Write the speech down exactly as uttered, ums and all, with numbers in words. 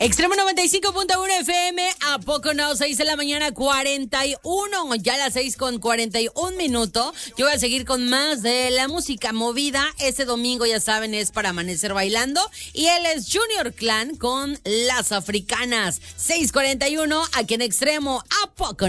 Extremo noventa y cinco punto uno F M, ¿a poco no? seis de la mañana, cuarenta y uno, ya las seis con cuarenta y un minutos. Yo voy a seguir con más de la música movida. Este domingo, ya saben, es para amanecer bailando. Y él es Junior Clan con Las Africanas. seis cuarenta y uno, aquí en Extremo, ¿a poco